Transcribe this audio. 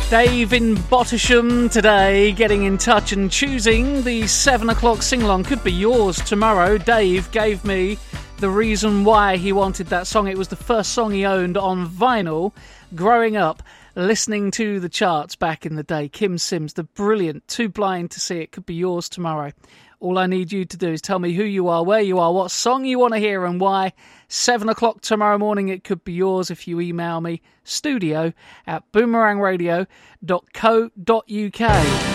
Dave in Bottisham today getting in touch and choosing the 7 o'clock sing-along. Could be yours tomorrow. Dave gave me the reason why he wanted that song. It was the first song he owned on vinyl growing up, listening to the charts back in the day. Kim Sims, the brilliant Too Blind to See It. Could be yours tomorrow. All I need you to do is tell me who you are, where you are, what song you want to hear and why. 7 o'clock tomorrow morning, it could be yours if you email me, studio@boomerangradio.co.uk.